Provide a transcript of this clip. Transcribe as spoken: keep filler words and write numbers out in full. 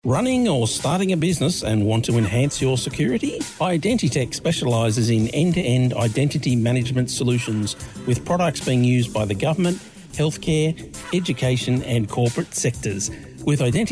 Running or starting a business and want to enhance your security? Identitech specialises in end-to-end identity management solutions with products being used by the government, healthcare, education and corporate sectors. With Identitech